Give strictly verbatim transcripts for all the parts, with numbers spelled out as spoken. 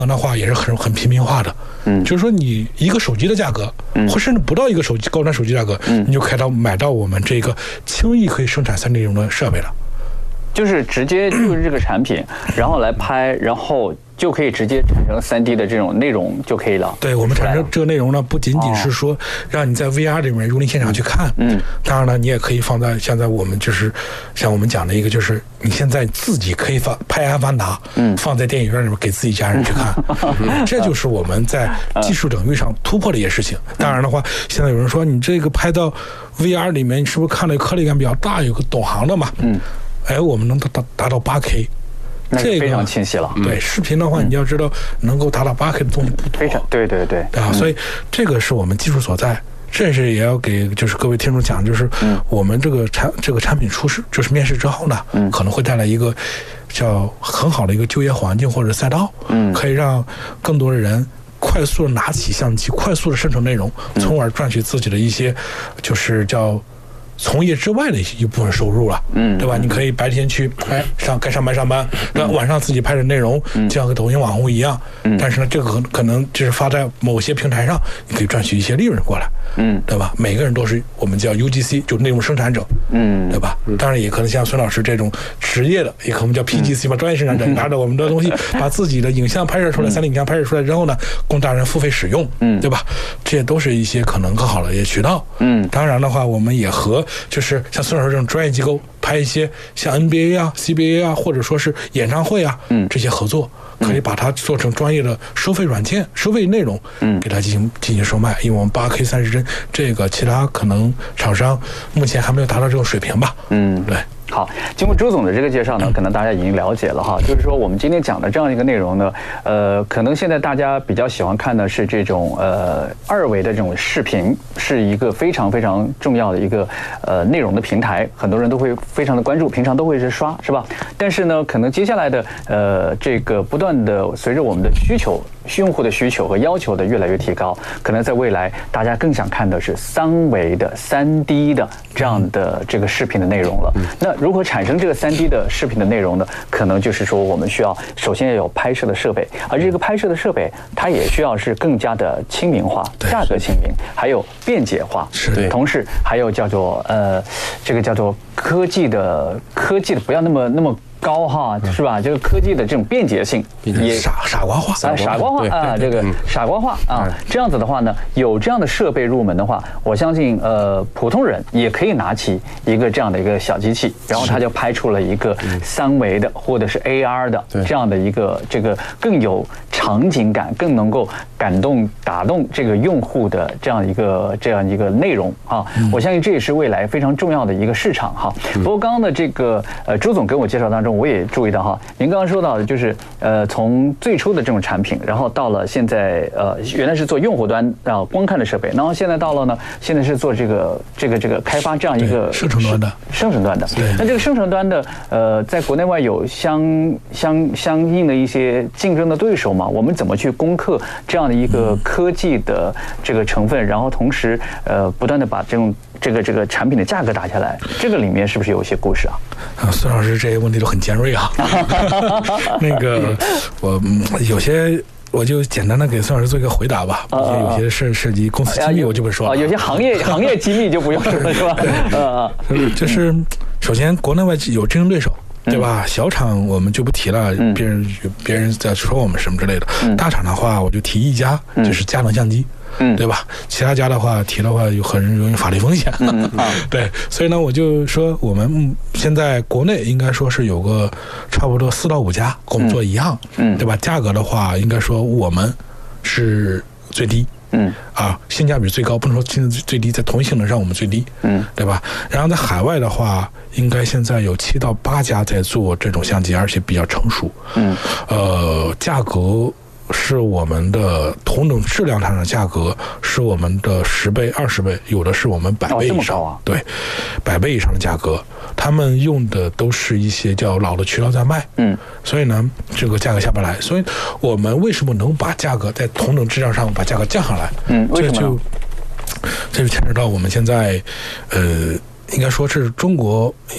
的话也是很很平民化的，嗯，就是说你一个手机的价格，嗯，或甚至不到一个手机高端手机价格，嗯，你就可以到买到我们这个轻易可以生产三 D 内容的设备了， 就是直接就是这个产品，然后来拍，然后就可以直接产生三 D 的这种内容就可以了。 对，我们产生这个内容呢，不仅仅是说让你在 V R 里面如临现场去看，嗯，当然了，你也可以放在现在我们就是像我们讲的一个，就是你现在自己可以放拍《阿凡达》，嗯，放在电影院里面给自己家人去看，嗯、这就是我们在技术领域上突破的一些事情。当然的话，现在有人说你这个拍到 V R 里面，你是不是看了颗粒感比较大，有个懂行的嘛？嗯，哎，我们能达达达到 八 K。 这个非常清晰了。 对，视频的话，你要知道能够达到 八 K 的东西不多。 非常对对对啊，所以这个是我们技术所在。这是也要给就是各位听众讲，就是我们这个产这个产品出世，就是面世之后呢，可能会带来一个叫很好的一个就业环境或者赛道，嗯，可以让更多的人快速的拿起相机，快速的生成内容，从而赚取自己的一些就是叫从业之外的一部分收入了，嗯，对吧？你可以白天去哎上该上班上班，那、嗯、晚上自己拍的内容，嗯，就像个抖音网红一样，嗯，但是呢，这个可能就是发在某些平台上，你可以赚取一些利润过来，嗯，对吧？每个人都是我们叫 U G C， 就内容生产者，嗯，对吧？嗯、当然也可能像孙老师这种职业的，也可能叫 P G C 嘛，嗯、专业生产者，拿着我们的东西，把自己的影像拍摄出来，三 D 影像拍摄出来之后呢，供大人付费使用，嗯，对吧？这些都是一些可能更好的一些渠道，嗯，当然的话，我们也和就是像孙老师这种专业机构拍一些像 N B A 啊、C B A 啊，或者说是演唱会啊，嗯，这些合作，可以把它做成专业的收费软件、收费内容，嗯，给它进行进行售卖。因为我们 八 K 三十帧，这个其他可能厂商目前还没有达到这种水平吧，嗯，对。 好，经过周总的这个介绍呢，可能大家已经了解了哈，就是说我们今天讲的这样一个内容呢，呃，可能现在大家比较喜欢看的是这种呃二维的这种视频，是一个非常非常重要的一个呃内容的平台，很多人都会非常的关注，平常都会是刷，是吧？但是呢，可能接下来的呃这个不断的随着我们的需求。用户的需求和要求的越来越提高，可能在未来大家更想看的是三维的 三 D 的这样的这个视频的内容了。那如何产生这个 三 D 的视频的内容呢？可能就是说我们需要首先要有拍摄的设备，而这个拍摄的设备它也需要是更加的亲民化，价格亲民，还有便捷化， 是同时还有叫做呃这个叫做科技的科技的不要那么那么。高哈是吧？这个科技的这种便捷性也傻傻瓜化啊，傻瓜化啊，这个傻瓜化啊，这样子的话呢，有这样的设备入门的话，我相信呃，普通人也可以拿起一个这样的一个小机器，然后他就拍出了一个三维的或者是 A R 的这样的一个这个更有场景感，更能够感动打动这个用户的这样一个这样一个内容啊。我相信这也是未来非常重要的一个市场哈。不过刚刚的这个呃，周总跟我介绍当中。我也注意到哈，您刚刚说到的就是呃，从最初的这种产品，然后到了现在呃，原来是做用户端啊观看的设备，然后现在到了呢，现在是做这个这个这个开发这样一个生成端的生成端的。那这个生成端的呃，在国内外有相相相应的一些竞争的对手嘛？我们怎么去攻克这样的一个科技的这个成分，然后同时呃，不断的把这种这个这个产品的价格打下来，这个里面是不是有一些故事啊？ 啊，孙老师这些问题都很尖锐啊。那个我有些我就简单的给孙老师做一个回答吧。啊、有些涉涉及公司机密，我就不说了。 啊，有些行业行业机密就不用说了，是吧？啊， 就是首先国内外有竞争对手。对吧？小厂我们就不提了，嗯、别人别人在说我们什么之类的。嗯、大厂的话，我就提一家，嗯、就是佳能相机，嗯、对吧？其他家的话提的话，有很容易法律风险。嗯啊、对，所以呢，我就说我们现在国内应该说是有个差不多四到五家跟我们做一样，嗯、对吧？价格的话，应该说我们是最低。嗯啊，性价比最高，不能说性价比最低，在同一性能上我们最低，嗯，对吧？然后在海外的话，应该现在有七到八家在做这种相机，而且比较成熟，嗯，呃，价格是我们的同等质量上的价格是我们的十倍、二十倍，有的是我们百倍以上， 哦啊、 对，百倍以上的价格。他们用的都是一些叫老的渠道在卖，嗯，所以呢，这个价格下不来。所以我们为什么能把价格在同等质量上把价格降下来？ 嗯，为什么？ 这就这就牵扯到我们现在，呃，应该说是中国。不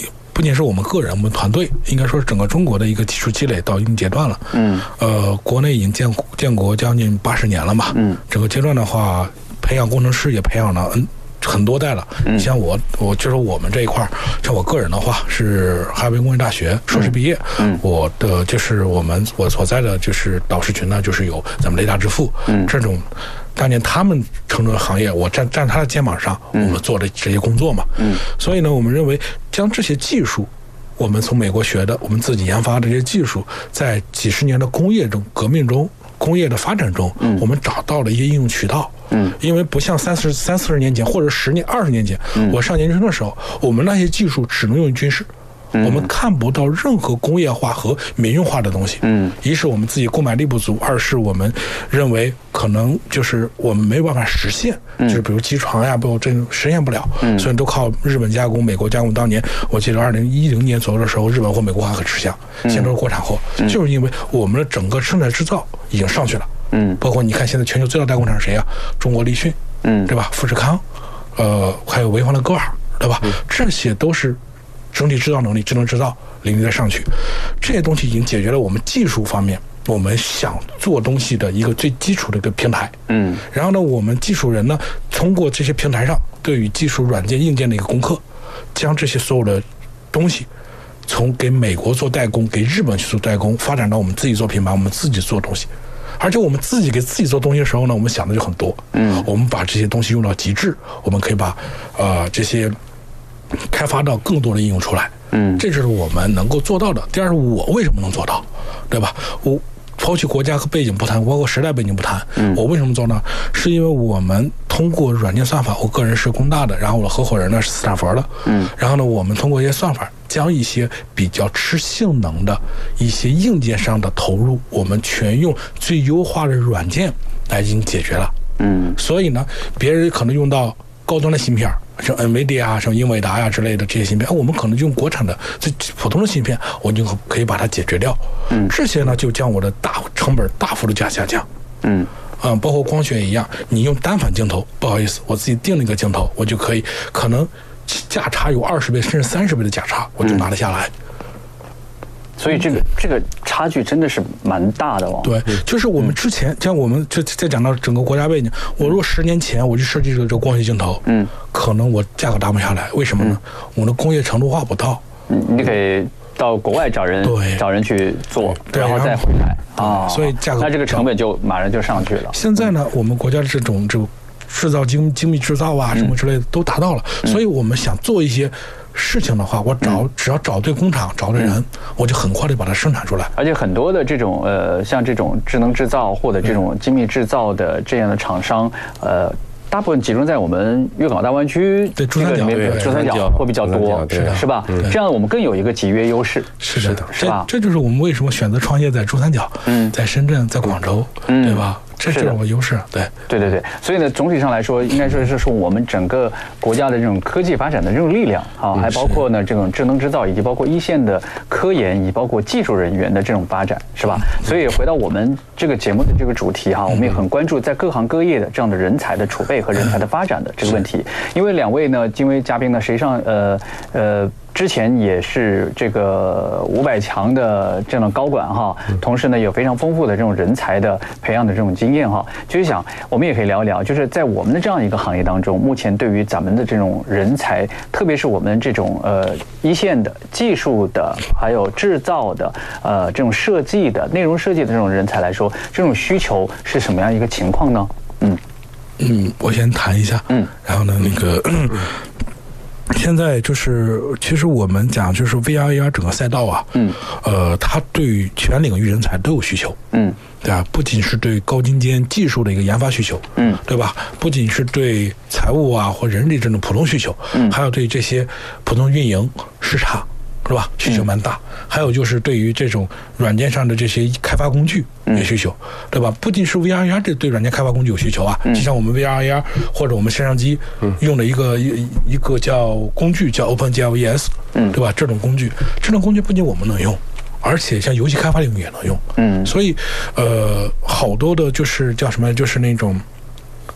不仅是我们个人，我们团队应该说是整个中国的一个技术积累到一定阶段了。嗯，呃，国内已经建建国将近八十年了嘛。嗯，整个阶段的话，培养工程师也培养了嗯很多代了。嗯，像我，我就是我们这一块，像我个人的话是哈尔滨工业大学硕士毕业。嗯，我的就是我们我所在的就是导师群呢，就是有咱们雷达之父。嗯，这种。当年他们成长的行业，我站站他的肩膀上，我们做的这些工作嘛。嗯，所以呢，我们认为将这些技术，我们从美国学的，我们自己研发的这些技术，在几十年的工业中革命中、工业的发展中，嗯，我们找到了一些应用渠道。嗯，因为不像三十三四十年前或者十年、二十年前，嗯，我上研究生的时候，我们那些技术只能用于军事。我们看不到任何工业化和民用化的东西。嗯，一是我们自己购买力不足，二是我们认为可能就是我们没有办法实现，嗯、就是比如机床呀，不，这实现不了。嗯，所以都靠日本加工、美国加工。当年我记得二零一零年左右的时候，日本或美国还很吃香，现在都是国产货，嗯、就是因为我们的整个生产制造已经上去了。嗯，包括你看现在全球最大代工厂是谁啊？中国立讯，嗯，对吧？富士康，呃，还有潍坊的歌尔，对吧？嗯、这些都是。整体制造能力、智能制造领域再上去，这些东西已经解决了我们技术方面我们想做东西的一个最基础的一个平台。嗯，然后呢，我们技术人呢，通过这些平台上对于技术软件、硬件的一个攻克，将这些所有的东西从给美国做代工、给日本去做代工，发展到我们自己做品牌、我们自己做东西。而且我们自己给自己做东西的时候呢，我们想的就很多。嗯，我们把这些东西用到极致，我们可以把呃这些。开发到更多的应用出来，嗯，这就是我们能够做到的。第二，我为什么能做到，对吧？我抛弃国家和背景不谈，包括时代背景不谈，嗯，我为什么做呢？是因为我们通过软件算法，我个人是工大的，然后我的合伙人呢是斯坦福的，嗯，然后呢，我们通过一些算法，将一些比较吃性能的一些硬件上的投入，我们全用最优化的软件来进行解决了，嗯，所以呢，别人可能用到高端的芯片。像 N V I D I A 啊，像英伟达呀、啊、之类的这些芯片，我们可能就用国产的最普通的芯片，我就可以把它解决掉。嗯，这些呢就将我的大成本大幅的加下降。嗯，啊、嗯，包括光学一样，你用单反镜头，不好意思，我自己定了一个镜头，我就可以可能价差有二十倍甚至三十倍的价差，我就拿得下来。嗯， 所以这个这个差距真的是蛮大的哦。 对，就是我们之前，像我们就再讲到整个国家背景，我如果十年前我去设计这个这个光学镜头，嗯，可能我价格打不下来，为什么呢？我的工业程度化不到。 嗯，你可以到国外找人，对，找人去做，然后再回来啊， 所以价格那这个成本就马上就上去了。 现在呢，我们国家的这种这个制造精精密制造啊什么之类的都达到了，所以我们想做一些。事情的话，我找只要找对工厂，找对人，嗯、我就很快的把它生产出来。 而且很多的这种呃，像这种智能制造或者这种精密制造的这样的厂商，呃，大部分集中在我们粤港大湾区对珠三角， 珠三角会比较多，是的，是吧？这样我们更有一个集约优势。 是的， 是吧？ 这就是我们为什么选择创业在珠三角，嗯，在深圳，在广州，嗯，对吧？这是我优势，对， 对对对，所以呢，总体上来说，应该说是说我们整个国家的这种科技发展的这种力量啊，还包括呢这种智能制造，以及包括一线的科研，以及包括技术人员的这种发展，是吧？所以回到我们这个节目的这个主题哈，我们也很关注在各行各业的这样的人才的储备和人才的发展的这个问题，因为两位呢，今位嘉宾呢，实际上呃呃。之前也是这个五百强的这样的高管哈，同时呢有非常丰富的这种人才的培养的这种经验哈，就是想我们也可以聊一聊，就是在我们的这样一个行业当中，目前对于咱们的这种人才，特别是我们这种呃一线的技术的，还有制造的，呃这种设计的内容设计的这种人才来说，这种需求是什么样一个情况呢？嗯嗯，我先谈一下，嗯，然后呢那个。嗯现在就是，其实我们讲就是 V R A R 整个赛道啊，嗯，呃，它对于全领域人才都有需求，嗯，对吧？不仅是对高精尖技术的一个研发需求，嗯，对吧？不仅是对财务啊或人力这种普通需求，嗯，还有对这些普通运营市场。是吧？需求蛮大，嗯、还有就是对于这种软件上的这些开发工具有需求，嗯、对吧？不仅是 V R A R 这对软件开发工具有需求啊，嗯、就像我们 V R A R 或者我们摄像机用的一个、嗯、一一个叫工具叫 OpenGLES， 嗯，对吧？这种工具，这种工具不仅我们能用。而且像游戏开发领域也能用，嗯，所以呃，好多的就是叫什么，就是那种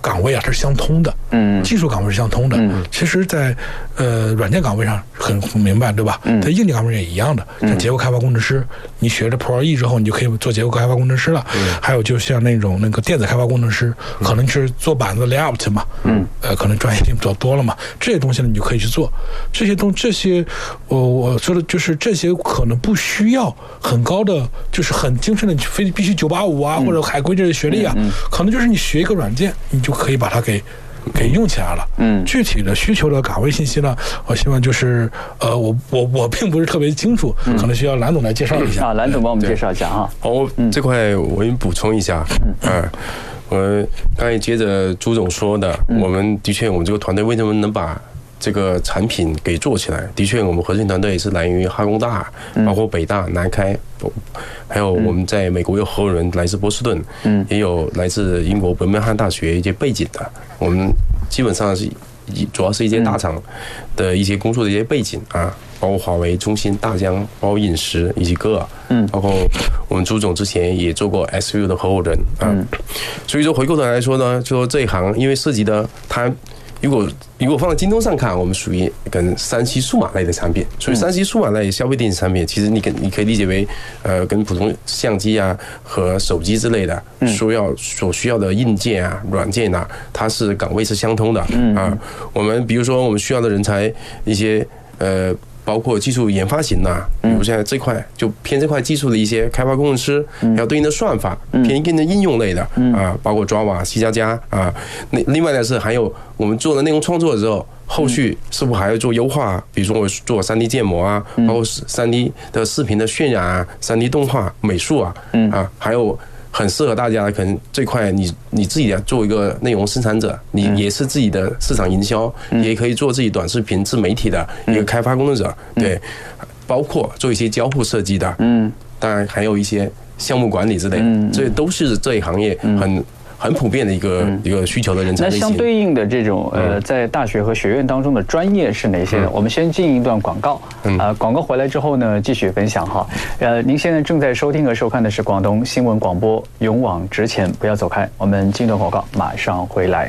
岗位啊，它是相通的，嗯，技术岗位是相通的。嗯，其实在，在呃软件岗位上很很明白，对吧？嗯，在硬件岗位上也一样的，像结构开发工程师，你学了 Pro E 之后，你就可以做结构开发工程师了。嗯，还有就像那种那个电子开发工程师，可能是做板子 layout 嘛，嗯，呃，可能专业性比较多了嘛，这些东西呢，你就可以去做。这些东这些，我我说的就是这些可能不需要很高的，就是很精深的，非必须九八五啊、嗯、或者海归这些学历啊、嗯嗯，可能就是你学一个软件，你就可以把它给给用起来了。嗯，具体的需求的岗位信息呢，我希望就是呃，我我我并不是特别清楚，嗯、可能需要蓝总来介绍一下。 啊，蓝总帮我们介绍一下啊。 哦，嗯、这块我给你补充一下。嗯。啊我刚才接着朱总说的，嗯、我们的确，我们这个团队为什么能把这个产品给做起来？的确，我们核心团队是来源于哈工大，包括北大、南开，还有我们在美国有合伙人来自波士顿，嗯，也有来自英国伯明翰大学一些背景的。我们基本上是主要是一些大厂的一些工作的一些背景啊。包括华为、中兴、大疆，包括饮食以及歌尔，嗯，包括我们朱总之前也做过 S U 的合伙人啊，嗯、所以说回过头来说呢，就说这一行因为涉及的它，如果如果放在京东上看，我们属于跟三 C 数码类的产品，所以三 C 数码类消费电子产品，其实你跟你可以理解为，呃，跟普通相机啊和手机之类的，所要所需要的硬件啊、软件啊，它是岗位是相通的啊。我们比如说我们需要的人才一些呃。包括技术研发型的，比如现在这块就偏这块技术的一些开发工程师，还有对应的算法，偏更的应用类的啊，包括 Java、C 加加啊。那另外呢是还有我们做的内容创作的时候，后续是否还要做优化？比如说我做 三 D 建模啊，包括 三 D 的视频的渲染啊、三 D 动画、美术啊，啊，还有。很适合大家，可能这块你你自己做一个内容生产者，你也是自己的市场营销，也可以做自己短视频自媒体的一个开发工作者，对，包括做一些交互设计的，嗯，当然还有一些项目管理之类，这都是这一行业很。很普遍的一个、嗯、一个需求的人才类型。 那相对应的这种呃，在大学和学院当中的专业是哪些呢？嗯、我们先进一段广告，嗯、呃，广告回来之后呢，继续分享哈。呃，您现在正在收听和收看的是广东新闻广播《勇往直前》，不要走开，我们进一段广告，马上回来。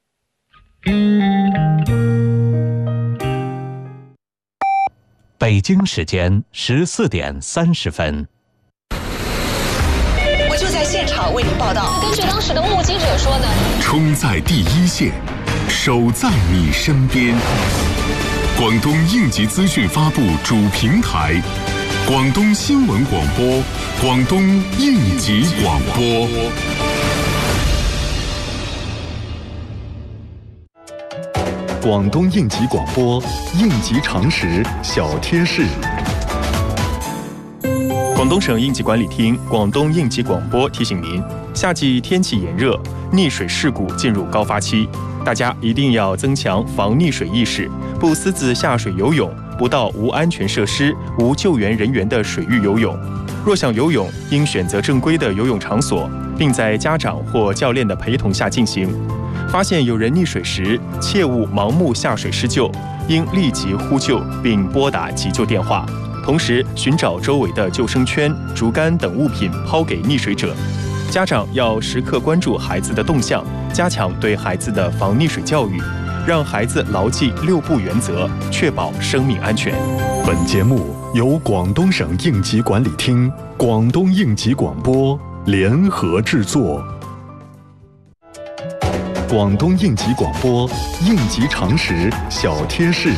北京时间十四点三十分。 现场为您报道。根据当时的目击者说呢， 冲在第一线，守在你身边。广东应急资讯发布主平台，广东新闻广播，广东应急广播。广东应急广播，应急常识小贴士。 广东省应急管理厅、广东应急广播提醒您：夏季天气炎热，溺水事故进入高发期，大家一定要增强防溺水意识，不私自下水游泳，不到无安全设施、无救援人员的水域游泳。若想游泳，应选择正规的游泳场所，并在家长或教练的陪同下进行。发现有人溺水时，切勿盲目下水施救，应立即呼救并拨打急救电话。同时，寻找周围的救生圈、竹竿等物品抛给溺水者。家长要时刻关注孩子的动向，加强对孩子的防溺水教育，让孩子牢记六不原则，确保生命安全。 本节目由广东省应急管理厅、广东应急广播联合制作。广东应急广播，应急常识小贴士。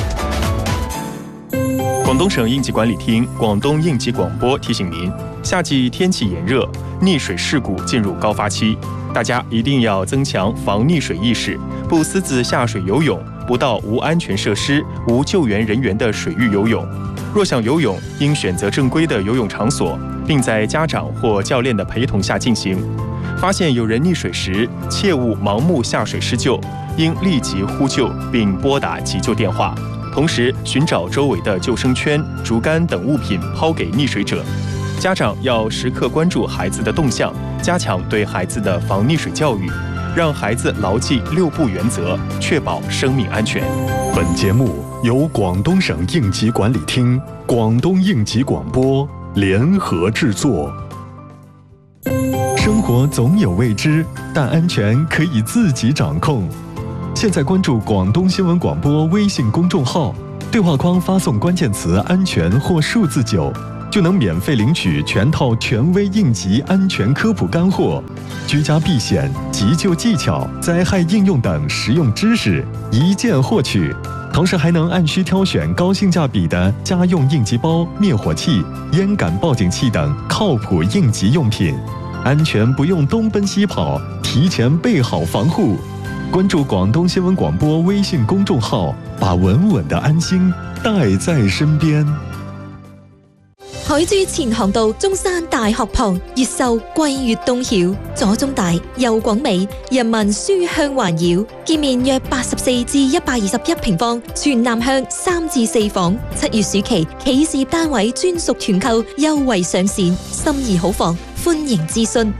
广东省应急管理厅、广东应急广播提醒您：夏季天气炎热，溺水事故进入高发期，大家一定要增强防溺水意识，不私自下水游泳，不到无安全设施、无救援人员的水域游泳。若想游泳，应选择正规的游泳场所，并在家长或教练的陪同下进行。发现有人溺水时，切勿盲目下水施救，应立即呼救并拨打急救电话。同时，寻找周围的救生圈、竹竿等物品抛给溺水者。家长要时刻关注孩子的动向，加强对孩子的防溺水教育，让孩子牢记六不原则，确保生命安全。 本节目由广东省应急管理厅、广东应急广播联合制作。生活活总有未知，但安全可以自己掌控。现在关注广东新闻广播微信公众号，对话框发送关键词“安全”或数字九，就能免费领取全套权威应急安全科普干货、居家避险、急救技巧、灾害应用等实用知识，一键获取。同时还能按需挑选高性价比的家用应急包、灭火器、烟感报警器等靠谱应急用品，安全不用东奔西跑，提前备好防护。关注广东新闻广播微信公眾號，把穩穩的安心帶在身邊。 海珠前航道中山大學旁，越秀貴越東曉，左中大右廣美，人民書香環繞。建面約八十四至一百二十一平方，全南向三至四房。七月暑期企事業單位專屬團購優惠上線，心儀好房歡迎諮詢。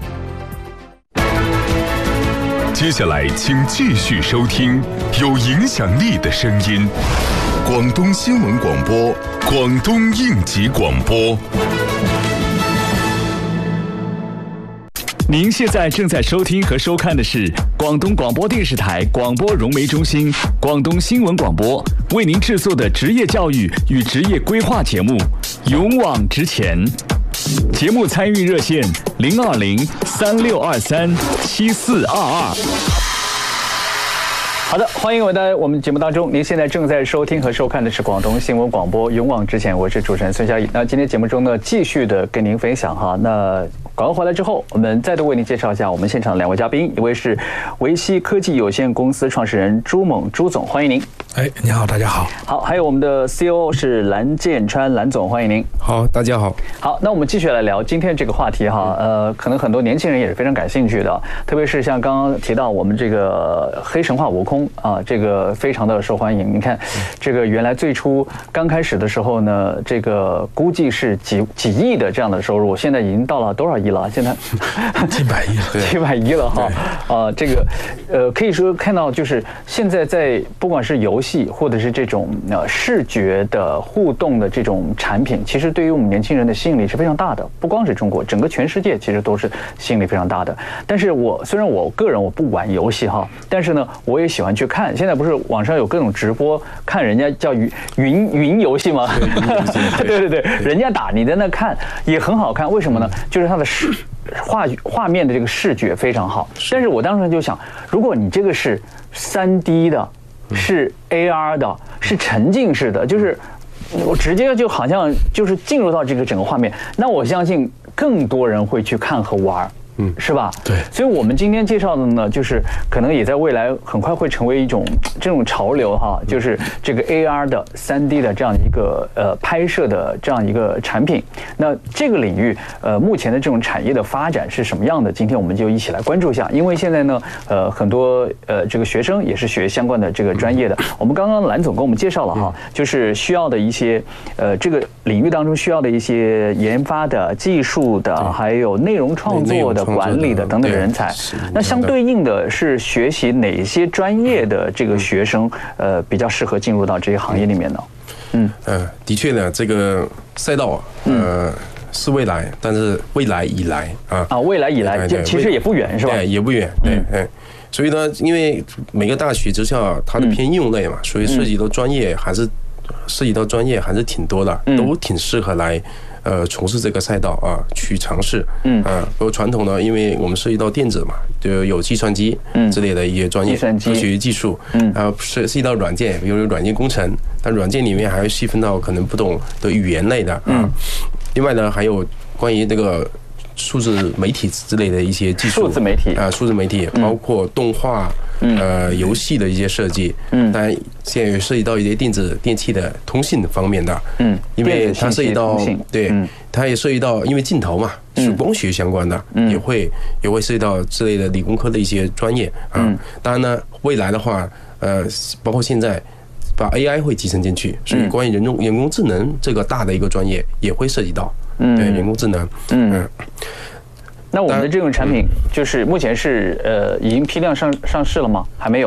接下来，请继续收听有影响力的声音——广东新闻广播、广东应急广播。 您现在正在收听和收看的是广东广播电视台广播融媒中心、广东新闻广播为您制作的职业教育与职业规划节目《勇往直前》。节目参与热线零二零三六二三七四二二。 好的，欢迎回到我们节目当中。您现在正在收听和收看的是广东新闻广播《勇往直前》，我是主持人孙小颖。那今天节目中呢，继续的跟您分享哈。那广告回来之后，我们再度为您介绍一下我们现场的两位嘉宾，一位是维西科技有限公司创始人朱猛朱总，欢迎您。 哎，你好，大家好。 好，还有我们的 C O O 是蓝建川蓝总，欢迎您。 好，大家好。 好，那我们继续来聊今天这个话题哈。呃，可能很多年轻人也是非常感兴趣的，特别是像刚刚提到我们这个黑神话悟空啊，这个非常的受欢迎。你看，这个原来最初刚开始的时候呢，这个估计是几几亿的这样的收入，现在已经到了多少亿了？现在近百亿了， 近百亿了哈。啊，这个呃，可以说看到就是现在在不管是游戏或者是这种呃视觉的互动的这种产品，其实对于我们年轻人的吸引力是非常大的。不光是中国，整个全世界其实都是吸引力非常大的。但是我虽然我个人我不玩游戏哈，但是呢，我也喜欢去看。现在不是网上有各种直播，看人家叫云云云游戏吗？对对对，人家打你在那看也很好看。为什么呢？就是它的视画画面的这个视觉非常好。但是我当时就想，如果你这个是三 D 的。是 A R 的，是沉浸式的，就是我直接就好像就是进入到这个整个画面，那我相信更多人会去看和玩。嗯，是吧？ 对， 所以我们今天介绍的呢，就是可能也在未来很快会成为一种这种潮流哈，就是这个 A R 的、三 D 的这样一个呃拍摄的这样一个产品。那这个领域呃目前的这种产业的发展是什么样的？今天我们就一起来关注一下，因为现在呢呃很多呃这个学生也是学相关的这个专业的。我们刚刚蓝总跟我们介绍了哈，就是需要的一些呃这个领域当中需要的一些研发的、技术的，还有内容创作的。管理的等等人才，那相对应的是学习哪些专业的这个学生，呃，比较适合进入到这些行业里面呢？ 嗯，呃，的确呢，这个赛道，呃，是未来，但是未来以来啊啊，未来以来，其实也不远，是吧？ 对，也不远，对，嗯。所以呢，因为每个大学之下，它的偏应用类嘛，所以涉及到专业还是涉及到专业还是挺多的，都挺适合来。呃，从事这个赛道啊，去尝试，嗯啊，包括传统呢，因为我们涉及到电子嘛，就有计算机之类的一些专业，科学技术，嗯，然后涉涉及到软件，比如软件工程，但软件里面还要细分到可能不同的语言类的，嗯，另外呢，还有关于这个数字媒体之类的一些技术， 数字媒体啊，数字媒体包括动画。呃，游戏的一些设计，嗯，当然现在也涉及到一些电子电器的通信方面的，嗯，因为它涉及到对，它也涉及到，因为镜头嘛，是光学相关的，也会也会涉及到之类的理工科的一些专业啊。当然呢，未来的话，呃，包括现在把 A I 会集成进去，所以关于人工人工智能这个大的一个专业也会涉及到，嗯，对，人工智能，嗯。 那我们的这种产品就是目前是呃已经批量上上市了吗？还没有。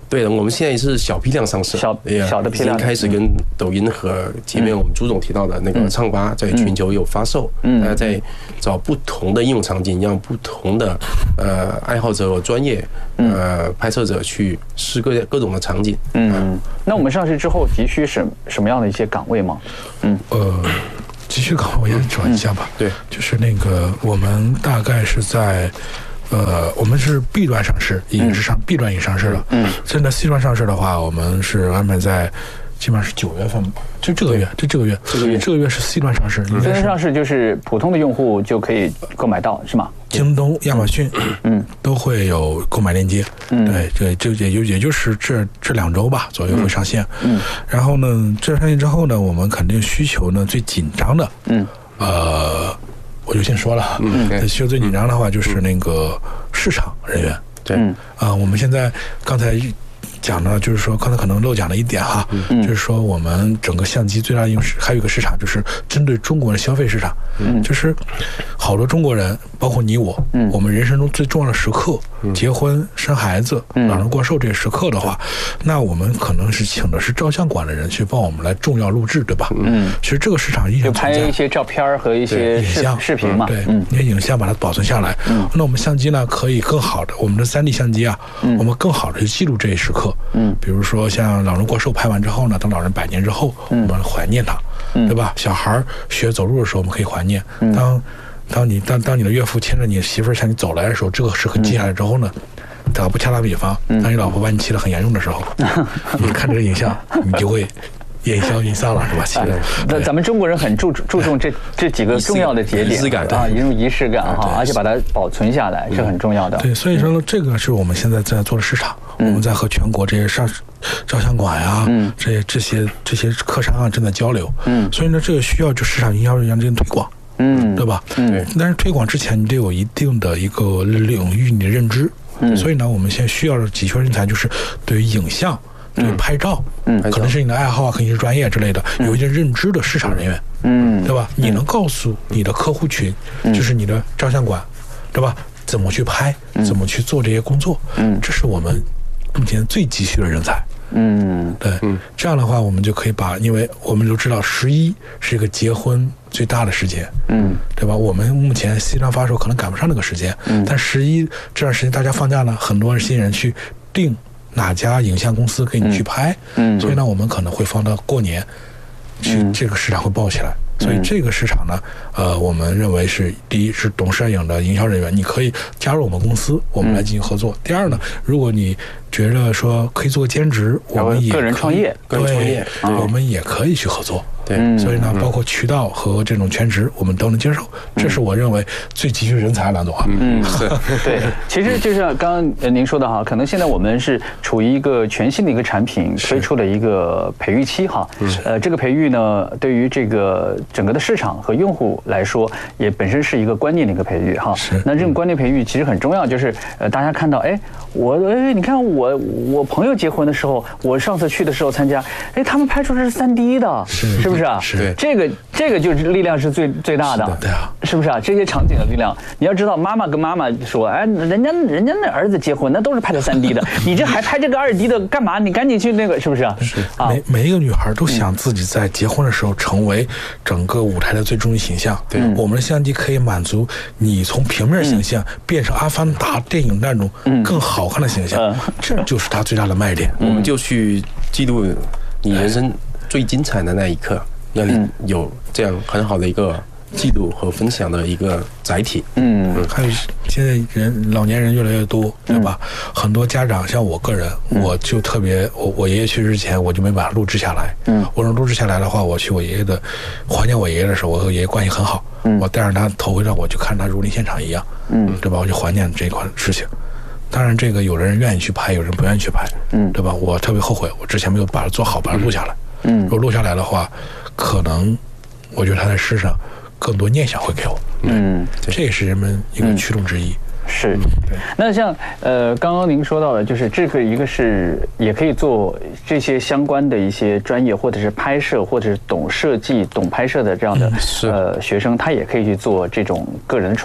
对的，我们现在是小批量上市， 小小的批量已经开始跟抖音和前面我们朱总提到的那个唱吧在全球有发售，嗯，大家在找不同的应用场景，让不同的呃爱好者、专业呃拍摄者去试各各种的场景。 嗯，那我们上市之后急需什什么样的一些岗位吗？嗯， 呃。继续岗位我也转一下吧， 嗯、对， 就是那个我们大概是在，呃，我们是 B 端上市，已经是上 B 端已经上市了。嗯，现在 C 端上市的话，我们是安排在基本上是九月份吧，就这个月，就这个月，这个月，这个月是 C 端上市。 C 端上市就是普通的用户就可以购买到，是吗？ 京东、亚马逊，嗯，都会有购买链接。嗯，对，这这也就也就是这这两周吧左右会上线。嗯，然后呢，这上线之后呢，我们肯定需求呢最紧张的，嗯，呃，我就先说了，嗯，需求最紧张的话就是那个市场人员。 对， 啊，我们现在刚才讲呢，就是说刚才可能漏讲了一点哈，嗯、就是说我们整个相机最大的应用是还有一个市场，就是针对中国人消费市场，嗯，就是好多中国人，包括你我，嗯，我们人生中最重要的时刻，嗯、结婚、生孩子、嗯、老人过寿这些时刻的话，那我们可能是请的是照相馆的人去帮我们来重要录制，对吧？嗯，其实这个市场依然存在， 就拍一些照片和一些影像、 视频嘛， 对，那些影像把它保存下来。嗯，那我们相机呢，可以更好的，我们的三 D 相机啊，嗯、我们更好的去记录这一时刻。嗯，比如说像老人过寿拍完之后呢，等老人百年之后，嗯、我们怀念他，嗯、对吧？小孩学走路的时候，我们可以怀念。嗯、当当你当当你的岳父牵着你媳妇向你走来的时候，这个时刻记下来之后呢，打不恰当比方，当你老婆把你气得很严重的时候，嗯、你看这个影像，你就会烟消云散了，是吧？其实， 那咱们中国人很注注重这这几个重要的节点， 仪式感啊，一种仪式感哈，而且把它保存下来是很重要的。 对，所以说呢，这个是我们现在在做的市场，我们在和全国这些上照相馆呀，嗯，这些这些这些客商啊正在交流，嗯，所以呢，这个需要就市场营销人员之间推广。嗯，对吧？嗯，但是推广之前，你得有一定的一个领域你的认知。嗯，所以呢，我们现在需要的几缺人才，就是对于影像、对于拍照，嗯，可能是你的爱好啊，可能是专业之类的，有一定认知的市场人员。嗯，对吧？你能告诉你的客户群，就是你的照相馆，对吧？怎么去拍，怎么去做这些工作？嗯，这是我们目前最急需的人才。嗯，对，嗯，这样的话，我们就可以把，因为我们都知道十一是一个结婚最大的时间，嗯，对吧？我们目前 C 端发售可能赶不上那个时间，嗯，但十一这段时间大家放假呢，很多新人去定哪家影像公司给你去拍，嗯，所以呢，我们可能会放到过年去，嗯、这个市场会爆起来。所以这个市场呢，呃，我们认为是第一是懂摄影的营销人员，你可以加入我们公司，我们来进行合作。嗯、第二呢，如果你觉得说可以做个兼职，我们也个人创业， 个人创业， 对，我们也可以去合作。 对， 所以呢，包括渠道和这种全职，我们都能接受。这是我认为最急需人才，梁总啊。 嗯，对，其实就像刚刚您说的哈，可能现在我们是处于一个全新的一个产品推出的一个培育期哈。呃，这个培育呢，对于这个整个的市场和用户来说，也本身是一个观念的一个培育哈。 是。 那这种观念培育其实很重要，就是呃，大家看到，哎，我哎，你看我我朋友结婚的时候，我上次去的时候参加，哎，他们拍出来是三 D 的， 是是不是？是啊， 是这个这个就是力量是最最大的， 对啊， 是不是啊？这些场景的力量，你要知道，妈妈跟妈妈说，哎，人家人家那儿子结婚那都是拍的三 D 的，你这还拍这个二 D 的干嘛？你赶紧去那个，是不是啊？ 是啊，每每一个女孩都想自己在结婚的时候成为整个舞台的最终极形象。对，我们的相机可以满足你从平面形象变成阿凡达电影那种更好看的形象，这就是它最大的卖点。 我们就去记录你人生最精彩的那一刻，让你有这样很好的一个记录和分享的一个载体。嗯， 还有现在人老年人越来越多，对吧？嗯、很多家长像我个人，嗯、我就特别，我我爷爷去世之前，我就没把它录制下来。嗯，我说录制下来的话，我去我爷爷的怀念我爷爷的时候，我和爷爷关系很好。嗯，我带着他头回让我去看他如临现场一样。嗯，对吧？我就怀念这一块事情。当然，这个有的人愿意去拍，有人不愿意去拍。嗯，对吧？我特别后悔，我之前没有把它做好，把它录下来。嗯，如果录下来的话，可能我觉得他在世上更多念想会给我。嗯，这也是人们一个驱动之一。 是，对。那像呃，刚刚您说到的，就是这个一个是也可以做这些相关的一些专业，或者是拍摄，或者是懂设计、懂拍摄的这样的、嗯、呃学生，他也可以去做这种个人创业。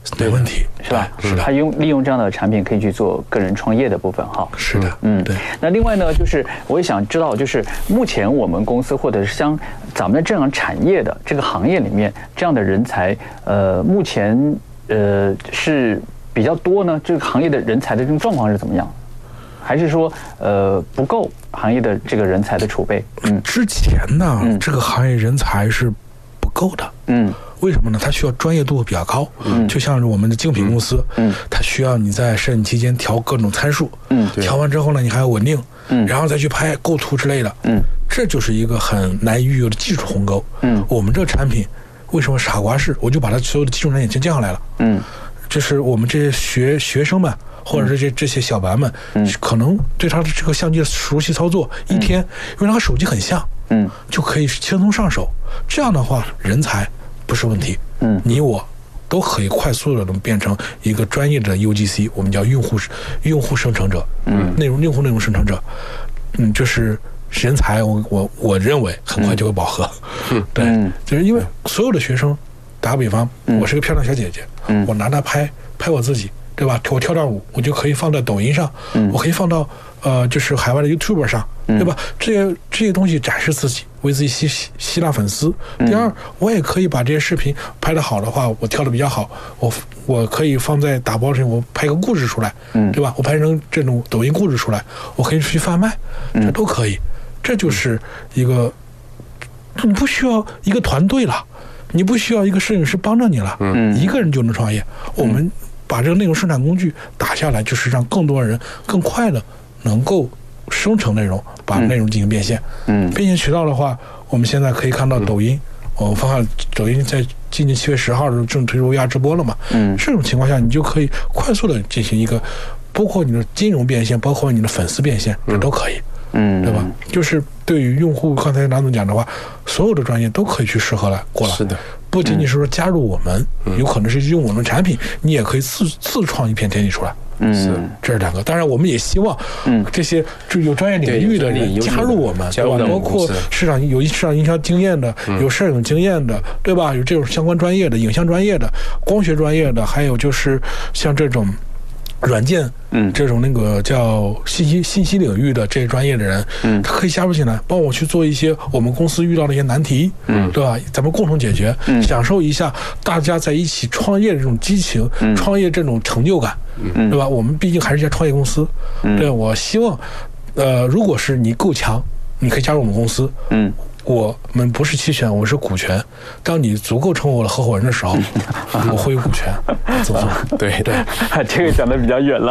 没问题， 是吧？ 是的， 他用利用这样的产品可以去做个人创业的部分哈。 是的， 嗯， 对。 那另外呢，就是我也想知道，就是目前我们公司或者是像咱们这样产业的这个行业里面，这样的人才，呃，目前呃是比较多呢？这个行业的人才的这种状况是怎么样？还是说呃不够行业的这个人才的储备？ 嗯，之前呢， 嗯、 这个行业人才是不够的。 嗯。 为什么呢？它需要专业度比较高，嗯，就像是我们的精品公司，嗯，它需要你在摄影期间调各种参数，嗯，调完之后呢，你还要稳定，嗯，然后再去拍构图之类的，嗯，这就是一个很难以逾越的技术鸿沟，嗯，我们这个产品为什么傻瓜式，我就把它所有的基础难点全降下来了，嗯，就是我们这些学学生们。或者是这这些小白们，嗯，可能对他的这个相机的熟悉操作，嗯、一天因为他和手机很像，嗯，就可以轻松上手。这样的话，人才不是问题，嗯，你我都可以快速的能变成一个专业的 U G C， 我们叫用户用户生成者，嗯，内容用户内容生成者，嗯，就是人才我，我我我认为很快就会饱和，嗯，对，嗯、就是因为所有的学生，打个比方，嗯、我是个漂亮小姐姐，嗯，我拿它拍拍我自己。对吧？我跳段舞，我就可以放在抖音上，嗯、我可以放到呃，就是海外的 YouTuber 上，嗯、对吧？这些这些东西展示自己，为自己吸吸纳粉丝。嗯、第二，我也可以把这些视频拍得好的话，我跳得比较好，我我可以放在打包成我拍个故事出来，嗯、对吧？我拍成这种抖音故事出来，我可以去贩卖，这都可以。这就是一个，你不需要一个团队了，你不需要一个摄影师帮着你了，嗯、一个人就能创业。我们。把这个内容生产工具打下来，就是让更多人更快的能够生成内容，把内容进行变现。嗯，变现渠道的话，我们现在可以看到抖音，我发现抖音在今年七月十号的时候正推出 V R 直播了嘛。嗯，这种情况下，你就可以快速的进行一个，包括你的金融变现，包括你的粉丝变现，这都可以。嗯，对吧？就是对于用户，刚才拿总讲的话，所有的专业都可以去适合来过来。是的。不仅仅是说加入我们，嗯、有可能是用我们的产品，你也可以自自创一片天地出来。嗯，是，这是两个。当然，我们也希望，嗯，这些就有专业领域的人加入我们，对吧？包括市场有市场营销经验的，嗯、有摄影经验的，对吧？有这种相关专业的、影像专业的、光学专业的，还有就是像这种。软件，嗯，这种那个叫信息信息领域的这些专业的人，嗯，他可以加入进来，帮我去做一些我们公司遇到的一些难题，嗯，对吧？咱们共同解决，嗯，享受一下大家在一起创业的这种激情，嗯，创业这种成就感，嗯，对吧？我们毕竟还是一家创业公司，嗯，对，我希望，呃，如果是你够强，你可以加入我们公司，嗯。我们不是期权，我们是股权。当你足够成为我的合伙人的时候，我会有股权。怎么说？对对， 这个讲的比较远了。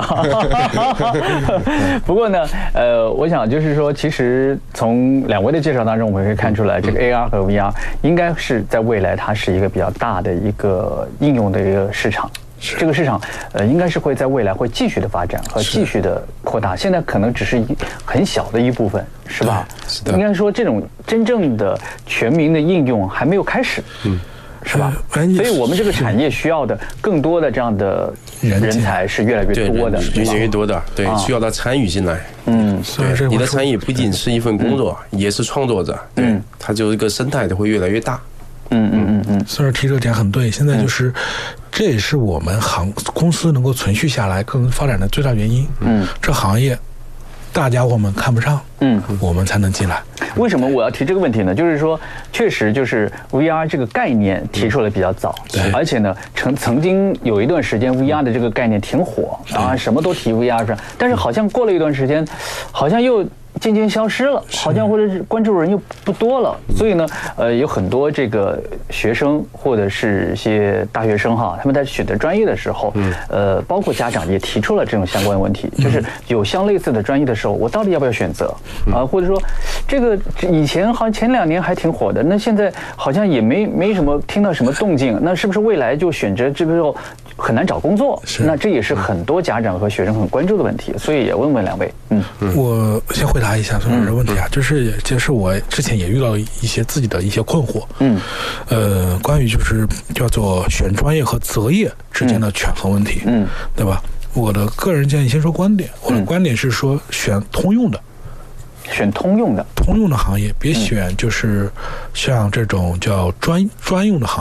不过呢，呃，我想就是说，其实从两位的介绍当中，我们可以看出来，这个 A R 和 V R 应该是在未来它是一个比较大的一个应用的一个市场。这个市场，呃，应该是会在未来会继续的发展和继续的扩大。现在可能只是一很小的一部分，是吧？是的。应该说，这种真正的全民的应用还没有开始，嗯，是吧？所以我们这个产业需要的更多的这样的人才是越来越多的， 越来越多的，对，需要他参与进来。嗯，对，你的参与不仅是一份工作，也是创作者，对，它就一个生态的会越来越大。 嗯嗯嗯嗯， 孙儿提这个点很对，现在就是，这也是我们行公司能够存续下来、更发展的最大原因。嗯，这行业大家伙们看不上，嗯，我们才能进来。 为什么我要提这个问题呢？就是说，确实就是 V R 这个概念提出来比较早，嗯、而且呢，曾曾经有一段时间 V R 的这个概念挺火，啊，什么都提 V R 上，但是好像过了一段时间，好像又。渐渐消失了，好像或者是关注人又不多了，所以呢，呃，有很多这个学生或者是一些大学生哈，他们在选择专业的时候，呃，包括家长也提出了这种相关问题，就是有相类似的专业的时候，我到底要不要选择啊？或者说，这个以前好像前两年还挺火的，那现在好像也没没什么听到什么动静，那是不是未来就选择这个时候很难找工作？那这也是很多家长和学生很关注的问题，所以也问问两位，嗯， 我先回答。答一下孙老师的问题啊，就是就是我之前也遇到一些自己的一些困惑，嗯，呃，关于就是叫做选专业和择业之间的权衡问题，嗯，对吧？我的个人建议，先说观点，我的观点是说选通用的， 选通用的， 通用的行业，别选就是像这种叫专专用的行业，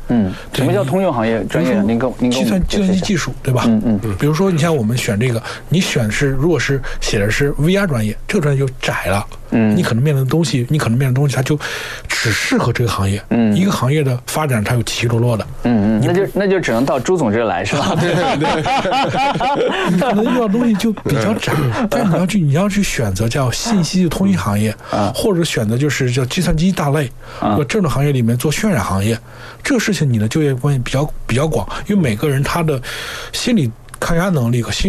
嗯，什么叫通用行业专业？您跟您跟计算计算机技术，对吧？ 嗯嗯。 比如说，你像我们选这个，你选是如果是写的是 V R 专业，这个专业就窄了。嗯。你可能面临的东西，你可能面临的东西，它就只适合这个行业。嗯。一个行业的发展，它有起起落落的。 嗯嗯。那就那就只能到朱总这来，是吧？ 对对对。你可能遇到东西就比较窄，但是你要去你要去选择叫信息通信行业，啊，或者选择就是叫计算机大类，啊，或这种行业里面做渲染行业，这个事情你的就业关系比较比较广，因为每个人他的心理抗压能力和心